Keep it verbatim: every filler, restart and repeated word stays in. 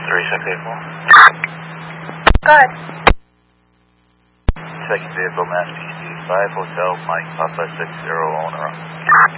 three six eight four. Go ahead. Second vehicle, Mass P C five Hotel Mike Papa six zero owner.